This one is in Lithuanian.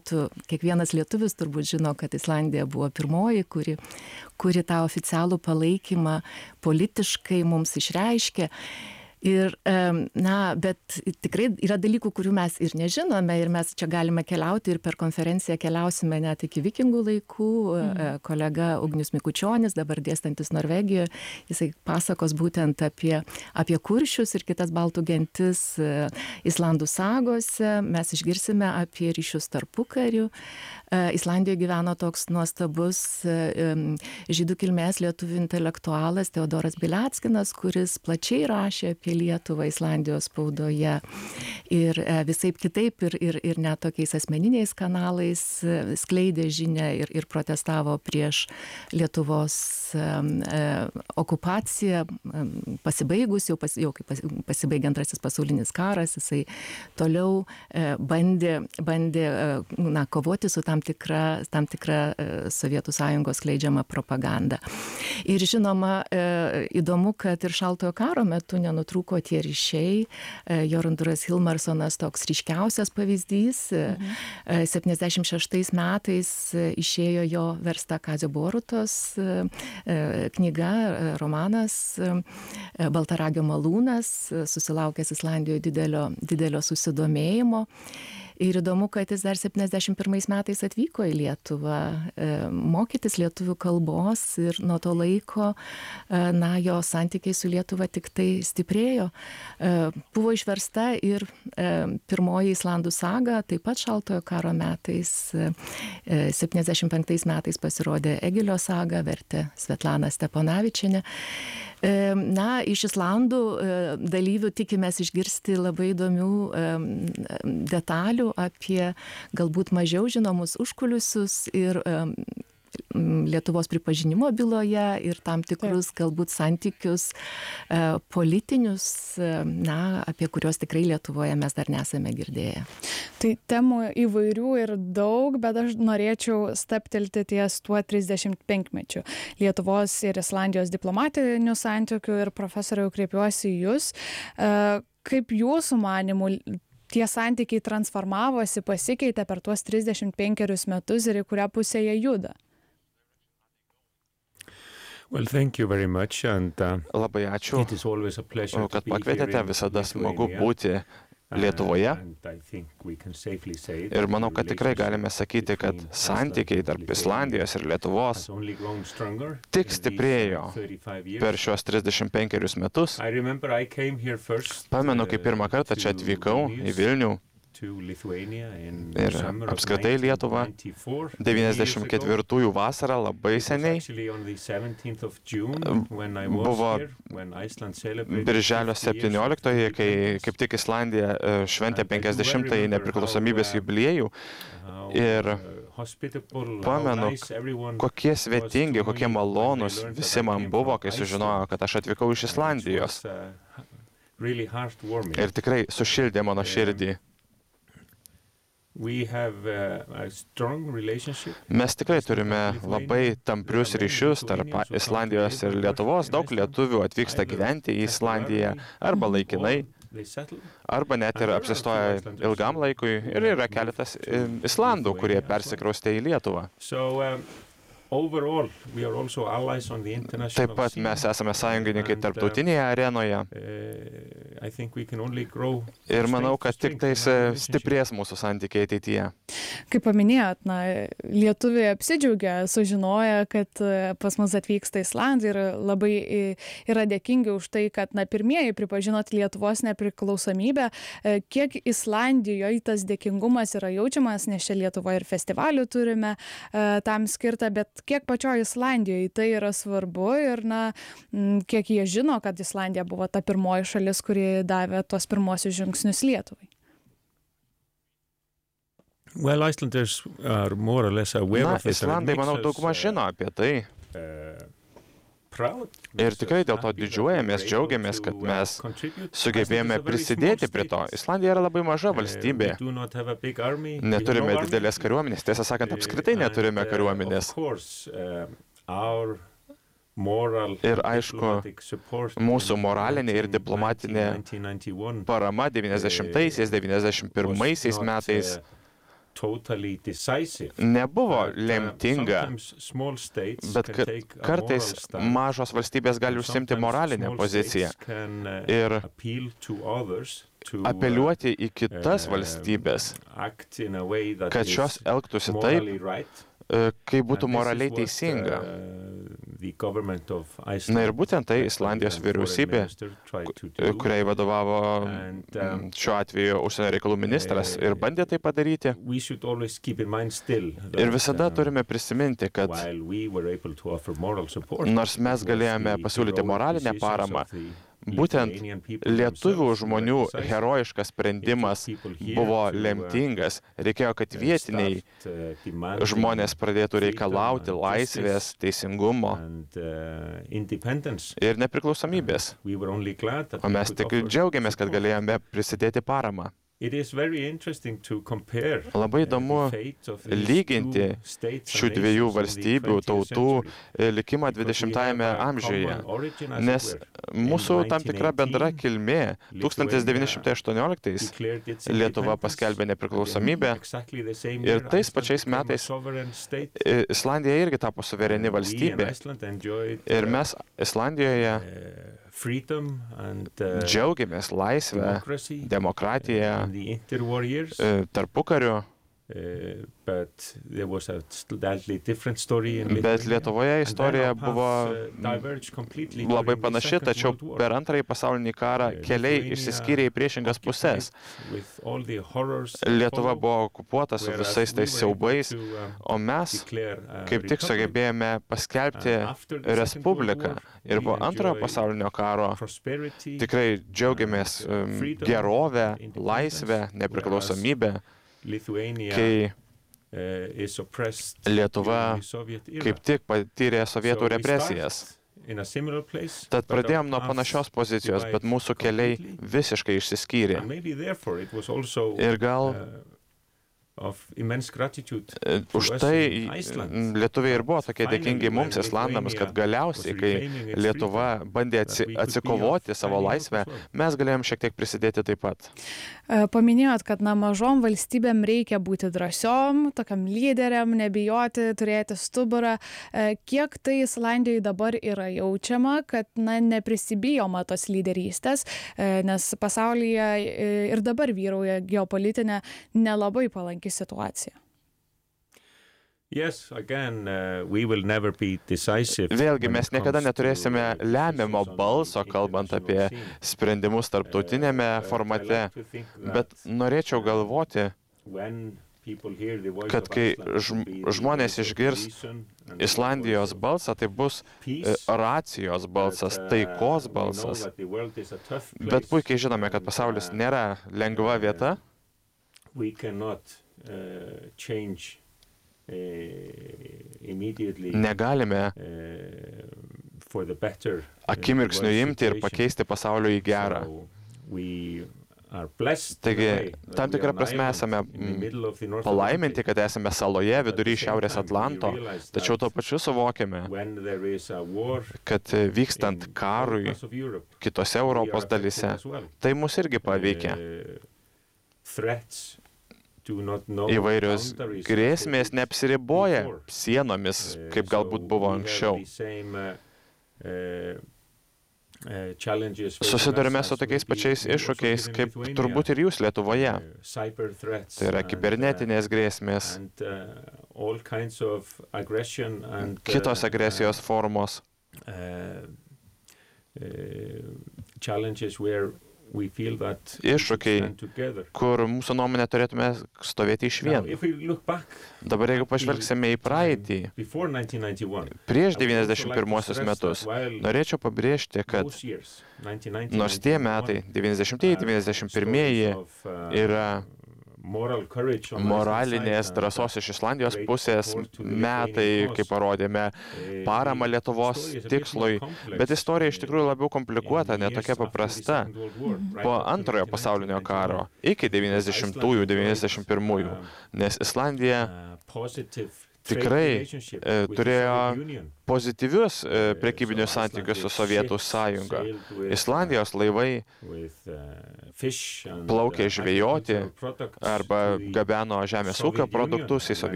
metų kiekvienas lietuvis turbūt žino, kad Islandija buvo pirmoji, kuri tą oficialų palaikymą politiškai mums išreiškė. Ir, bet tikrai yra dalykų, kurių mes ir nežinome, ir mes čia galime keliauti ir per konferenciją keliausime net iki vikingų laikų. Kolega Ugnius Mikučionis, dabar dėstantis Norvegijoje, jisai pasakos būtent apie kuršius ir kitas baltų gentis Islandų sagose. Mes išgirsime apie ryšius tarpukariu. Islandijoje gyveno toks nuostabus žydų kilmės lietuvių intelektualas Teodoras Bileckinas, kuris plačiai rašė apie Lietuvą Islandijos spaudoje ir visaip kitaip ir net tokiais asmeniniais kanalais skleidė žinią ir protestavo prieš Lietuvos okupaciją pasibaigus, jau kaip pasibaigė Antrasis pasaulinis karas, jisai toliau bandė kovoti su tam tikra Sovietų Sąjungos skleidžiama propaganda. Ir žinoma, įdomu, kad ir Šaltojo karo metu nenutrūko tie ryšiai. Jorunduras Hilmarsonas toks ryškiausias pavyzdys. 76 metais išėjo jo versta Kazio Borutos knyga, romanas Baltaragio malūnas, susilaukęs Islandijoje didelio susidomėjimo. Ir įdomu, kad jis dar 71 metais atvyko į Lietuvą mokytis lietuvių kalbos ir nuo to laiko jo santykiai su Lietuva tik tai stiprėjo. Buvo išversta ir pirmoji Islandų saga, taip pat Šaltojo karo metais. 75 metais pasirodė Egilio saga, vertė Svetlana Steponavičienė. Iš Islandų dalyvių tikimės išgirsti labai įdomių detalių apie galbūt mažiau žinomus užkulisius ir Lietuvos pripažinimo byloje ir tam tikrus galbūt santykius politinius, apie kuriuos tikrai Lietuvoje mes dar nesame girdėję. Tai temų įvairių ir daug, bet aš norėčiau staptelti ties tuo 35-mečiu Lietuvos ir Islandijos diplomatinių santykių ir profesoriau kreipiuosi į jūs. Kaip jūsų manymų tie santykiai transformavosi, pasikeitė per tuos 35 metus ir į kurią pusę jie juda? Well, thank you very much, and labai ačiū, kad pakvietėte, visada smagu būti Lietuvoje. Ir manau, kad tikrai galime sakyti, kad santykiai tarp Islandijos ir Lietuvos tik stiprėjo per šios 35 metus. Pamenu, kai pirmą kartą čia atvykau į Vilnių ir apskritai Lietuvą 94 vasarą, labai seniai. Buvo birželio 17, kai kaip tik Islandija šventė 50-ąjį nepriklausomybės jubiliejų. Ir pamenu, kokie svetingi, kokie malonūs visi man buvo, kai sužinojo, kad aš atvykau iš Islandijos. Ir tikrai sušildė mano širdį. Mes tikrai turime labai tamprius ryšius tarp Islandijos ir Lietuvos. Daug lietuvių atvyksta gyventi į Islandiją arba laikinai, arba net ir apsistoja ilgam laikui. Ir yra keletas Islandų, kurie persikraustė į Lietuvą. Taip pat mes esame sąjungininkai tarptautinėje arenoje. Ir manau, kad tik tais stiprės mūsų santykiai ateityje. Kaip paminėjot, lietuviai apsidžiaugia, sužinoja, kad pas mus atvyksta Islandija ir labai yra dėkingi už tai, kad pirmieji pripažinot Lietuvos nepriklausomybę. Kiek Islandijoje tas dėkingumas yra jaučiamas, nes čia Lietuvoje ir festivalių turime tam skirtą, bet kiek pačioje Islandijoje tai yra svarbu ir kiek jie žino, kad Islandija buvo ta pirmoji šalis, kuri davė tuos pirmosius žingsnius Lietuvai? Well, Icelanders are more or less aware of this. Islandai, manau, dauguma žino apie tai. Ir tikrai dėl to didžiuojamės, džiaugiamės, kad mes sugebėjome prisidėti prie to. Islandija yra labai maža valstybė. Neturime didelės kariuomenės. Tiesą sakant, apskritai neturime kariuomenės. Ir aišku, mūsų moralinė ir diplomatinė parama 90-aisiais, 91-aisiais metais nebuvo lemtinga, bet kartais mažos valstybės gali užsimti moralinę poziciją ir apeliuoti į kitas valstybės, kad šios elgtųsi taip, kai būtų moraliai teisinga. Na ir būtent tai Islandijos vyriausybė, kuriai vadovavo šiuo atveju užsienio reikalų ministras, ir bandė tai padaryti. Ir visada turime prisiminti, kad nors mes galėjome pasiūlyti moralinę paramą, būtent lietuvių žmonių herojiškas sprendimas buvo lemtingas. Reikėjo, kad vietiniai žmonės pradėtų reikalauti laisvės, teisingumo ir nepriklausomybės. O mes tik džiaugiamės, kad galėjome prisidėti paramą. Labai įdomu lyginti šių dviejų valstybių, tautų likimą 20-ajame amžiuje, nes mūsų tam tikra bendra kilmė 1918 Lietuva paskelbė nepriklausomybę ir tais pačiais metais Islandija irgi tapo suvereni valstybė ir mes Islandijoje džiaugiamės laisvę, demokratiją, tarpukariu. Bet Lietuvoje istorija buvo labai panaši, tačiau per antrąjį pasaulinį karą keliai išsiskyrė į priešingas pusės. Lietuva buvo okupuota su visais tais siaubais, o mes kaip tik sugebėjome paskelbti respubliką. Ir po antrojo pasaulinio karo tikrai džiaugiamės gerovę, laisvę, nepriklausomybę, kai Lietuva kaip tik patyrė sovietų represijas. Tad pradėjom nuo panašios pozicijos, bet mūsų keliai visiškai išsiskyrė. Ir gal už tai lietuviai ir buvo tokie dėkingi mums, islandams, kad galiausiai, kai Lietuva bandė atsikovoti savo laisvę, mes galėjom šiek tiek prisidėti taip pat. Paminėjot, kad mažom valstybėm reikia būti drąsiom, tokiam lyderiam, nebijoti, turėti stuburą. Kiek tai Islandijoje dabar yra jaučiama, kad neprisibijoma tos lyderystės, nes pasaulyje ir dabar vyrauja geopolitinė nelabai palanki situacija. Vėlgi, mes niekada neturėsime lemiamo balso, kalbant apie sprendimus tarptautinėme formate, bet norėčiau galvoti, kad kai žmonės išgirs Islandijos balsą, tai bus racijos balsas, taikos balsas. Bet puikiai žinome, kad pasaulis nėra lengva vieta. Negalime akimirksniu imti ir pakeisti pasaulio į gerą. Taigi, tam tikrą prasme esame palaiminti, kad esame saloje vidury Šiaurės Atlanto, tačiau tuo pačiu suvokiame, kad vykstant karui kitose Europos dalyse, tai mus irgi paveikia. Įvairios grėsmės neapsiriboja sienomis, kaip galbūt buvo anksčiau. Susidurime su tokiais pačiais iššūkiais, kaip turbūt ir jūs Lietuvoje. Tai yra kibernetinės grėsmės, kitos agresijos formos. Iššūkiai, kur mūsų nuomonė turėtume stovėti išvien. Dabar jeigu pažvelgsime į praeitį, prieš 91 metus, norėčiau pabrėžti, kad nors tie metai, 90-91, yra moralinės drąsos iš Islandijos pusės metai, kai parodėme paramą Lietuvos tikslui, bet istorija iš tikrųjų labiau komplikuota, ne tokia paprasta. Po antrojo pasaulinio karo, iki 90-ųjų, 91-ųjų, nes Islandija tikrai turėjo pozityvius prekybinius santykius su Sovietų sąjunga. Islandijos laivai plaukė žvejoti arba gabeno žemės ūkio produktus į Sovietų